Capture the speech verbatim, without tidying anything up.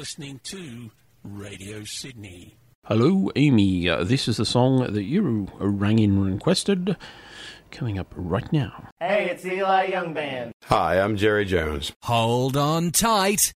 listening to Radio Sydney. Hello, Amy. Uh, this is the song that you rang in and requested. Coming up right now. Hey, it's Eli Young Band. Hi, I'm Jerry Jones. Hold on tight.